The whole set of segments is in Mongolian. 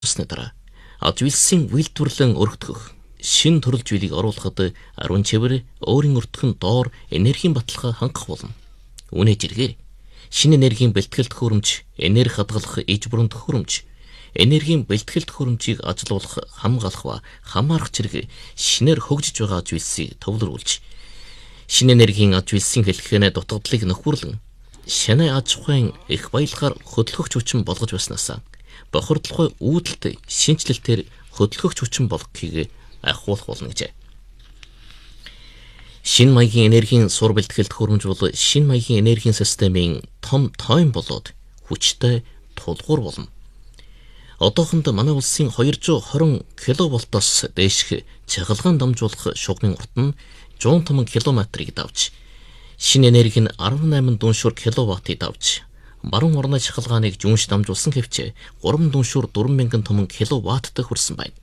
болсны дараа аж үйлсийн үйлдвэрлэн өргөдгөх шин төрөл зүйлийг оруулахад аруун чивэр өөрийн өртгөн доор энергийн баталгаа хангах болно. Үүний жиргээр шинэ энергийн бэлтгэл төхөөрөмж, энерги хадгалах иж бүрэн төхөөрөмж, энергийн бэлтгэл төхөөрөмжийг ажилуулах, хамгаалах ба хамаарах зэрэг шинээр хөгжиж байгаа аж үйлсийг төвлөрүүлж, шинэ энергийн аж үйлсийн хэлхэнэ дутагдлыг нөхөрлөн шинэ аж ахуйн их баялгаар хөдөлгөгч хүчин болгож баснасаа бохирдлогой үүдэлт шинжлэлтээр хөдөлгөгч хүчин болгохыг ахиулах болно гэжээ. Шинэ маягийн энергийн сур бэлтгэл төхөөрөмж бол шинэ маягийн энергийн системийн том тойм болоод хүчтэй тулгуур болно. Одоохонд манай улсын 220 кВт-оос дээшх чагалгаан дамжуулах шугамын урт нь 105 км-ыг давж, шинэ энерги нь 18 дүншүр кВт-ыг давж, баруун орны чагалгааныг жүнш дамжуулсан хэвчээ 3 дүншүр 4000 томон кВт-д хүрсэн байна.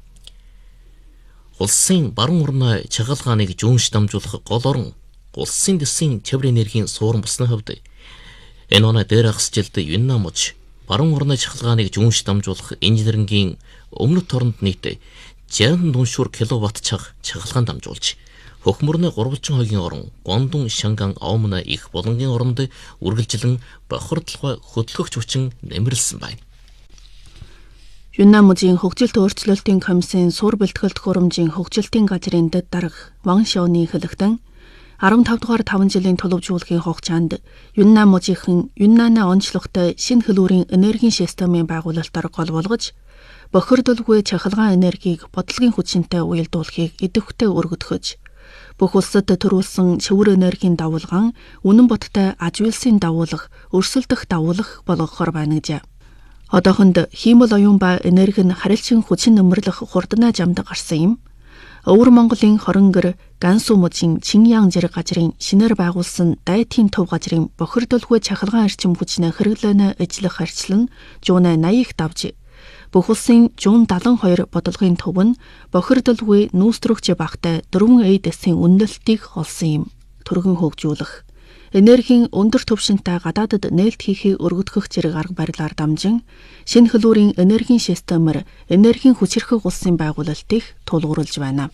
Улсын баруун орны чагалгааныг жүнш дамжуулах гол орон улсын дэсийн цэвэр энергийн суурин болсны хувьд энэ оны дээр ахс жилд Юннан муж баруун орны чагалгааныг жүнш дамжуулах инженерингийн өмнөд оронд нийт 60 дүншүр кВт чагалгаан дамжуулж, хөхмөрний гурвалжин хогийн орон Гондон, Шанган, Аомна их болонгийн оронд үргэлжлэн бохирдлогой хөдөлгөгч хүчин нэмэрлсэн байна. Юннан мужийн хөгжилт өөрчлөлтийн комиссийн сур бэлтгэл төхөөрөмжийн хөгжилтийн газрын дэд дарга Ван Шоуны хэлэхдээ 15 дугаар 5 жилийн төлөвжүүлгийн хугацаанд Юннан мужийнхан Юннанаа онцлогтой шинэ хэлүүрийн энергийн системийн байгуулалтаар гол болгож, бохирдолгүй чахалгаан энергийг бодлогын хүчинтэй уялдуулахыг идэвхтэй өргөдгөж, бүх улсад төрүүлсэн цэвэр энергийн давуулган үнэн бодтой аж үйлсийн давуулах, өрсөлдөх давуулах болгохоор байна гэжээ. Одоохонд хиймэл оюун ба энерги нь харилцан хүчин нэмэрлэх хурднаа жамд гарсан юм. Өвөр Монголын Хоронгор, Гансу мужийн Чинян зэрэг газрын шинээр байгуулсан дайтын төв газрын бохирдолгүй чахалгаан эрчим хүчнээ хэрэглэнэ ажиллах харьцал нь 180 их давж, бүх улсын 172 бодлогын төв нь бохирдолгүй нүүстрөгч багтай 4 дэсийн үнэлтийг олсон юм. Төргөн хөгжүүлэх, энергийн өндөр түвшинтэй гадаадд нээлт хийхийг өргөдгөх зэрэг арга барилаар дамжин, шинэ хэлүүрийн энергийн системээр энергийн хүчирхэг улсын байгуулалтыг тулгуурлаж байна.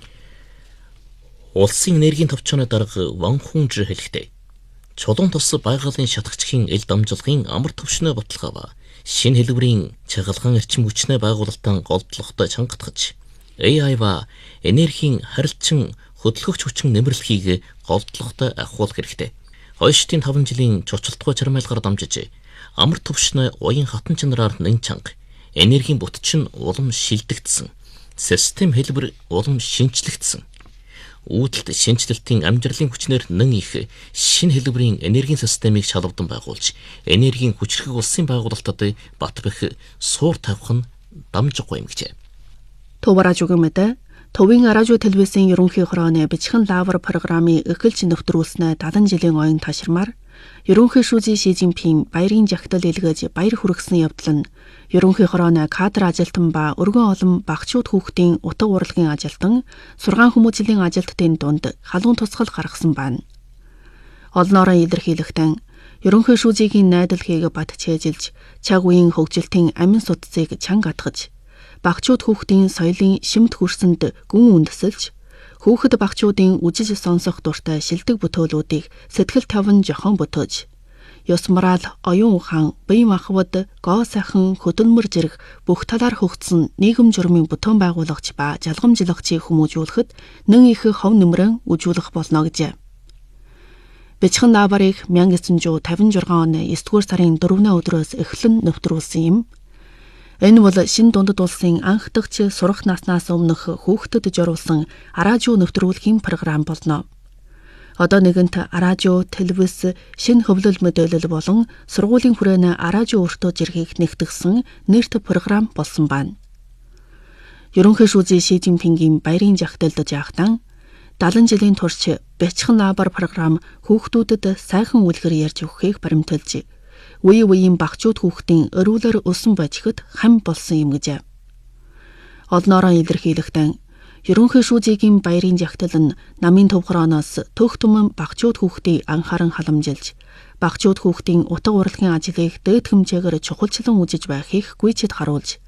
Улсын энергийн товчооны дарга Ван Хунж хэлэхдээ, чулуун тос байгалийн шатагчхийн ил дамжлагын амар төвшнөө баталгаа ба шинэ хэлбэрийн чагалгаан эрчим хүчнээ байгуулалтаа голдлоготой чангатгаж, AI ба энергийн харилцан хөдөлгөгч хүчин нэмэрлэхийг голдлоготой ахиулах хэрэгтэй. Хойштын 5 жилийн чочолтгой чармайлгаар дамжиж, амар төвшнөө уян хатан чанараар нэн чанга, энергийн бүтч нь улам шилдэгдсэн, систем хэлбэр улам шинчлэгдсэн, үүдэлт шинжлэлтийн амжилтын хүчнээр нэн их шинэ хэлбэрийн энергийн системийг шалгавдан байгуулж, энергийн хүчрхэг улсын байгуулалтад бат бэх суур тавих нь дамжихгүй юм гэжээ. Төвараж өгөөмөдө Төвийн радио телевизийн ерөнхий хорооны бичхэн лавр программыг эхэлж нөхтрүүлснээр 70 жилийн оюун ташрамаар ерөнхий шүүжийн Ши Жинпин баярын жагтал илгээж баяр хүргэсэн явдал нь ерөнхий хорооны кадр ажилтан ба өргөн олон багчууд хүүхдийн утга урлагийн ажилтан, сургаан хүмүүжлийн ажилтнуудын дунд халуун тусгал гаргасан байна. Олон орон илэрхийлэгтэн ерөнхий шүүжийн найдварыг бат чэжилж, цаг үеийн хөгжилтийн амин судсыг чанга атгаж, багчууд хүүхдийн соёлын шимт хөрсөнд гүн үндэсэлж, хүүхэд багчуудын үжиж сонсох дуртай шилдэг бүтээлүүдийг сэтгэл таван жохон бүтөөж, ёс мораль, оюун ухаан, бие махбод, гоо сайхан, хөдөлмөр зэрэг бүх талаар хөгжсөн нийгэм журмын бүтээн байгуулагч ба жалгамжлагчийг хүмүүжүүлэхэд нэн их хов нэмрэн үжүүлэх болно гэжээ. Бичхэн лаврыг 1956 оны 9-р сарын 4-ний өдрөөс эхлэн нэвтрүүлсэн юм. Энэ бол шинэ дундад улсын анх дахь сурах наснаас өмнөх хүүхдэд зориулсан радио нэвтрүүлгийн програм болно. Одоо нэгэнт радио, телевиз, шинэ хөвлөл мэдээлэл болон сургуулийн хүрээний радио өртөө зэргийг нэгтгэсэн нэрт програм болсон байна. Ерөнхий шүүжийн Ши Жинпингийн баярын жагталд жаахтан 70 жилийн турш бичхэн лавр програм хүүхдүүдэд сайхан үлгэр ярьж өгөхийг баримталж, үеийн багчууд хүүхдийн өрүүлэр өсөн бажихад хам болсон юм гэжээ. Олон орон илэрхийлэгтэн ерөнхий шүүжийн баярын жагтал нь намын төв хорооноос төх түмэн багчууд хүүхдийг анхааран халамжилж, багчууд хүүхдийн утга урлагийн ажлыг дээд хэмжээгээр чухалчлан үзэж байхыг гүйцэд харуулж,